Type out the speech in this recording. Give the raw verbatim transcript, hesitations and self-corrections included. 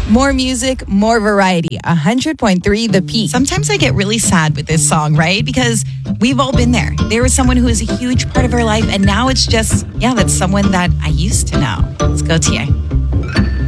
More music, more variety. one hundred point three The Peak. Sometimes I get really sad with this song, right? Because we've all been there. There was someone who was a huge part of our life, and now it's just, yeah, that's someone that I used to know. Let's go, T A.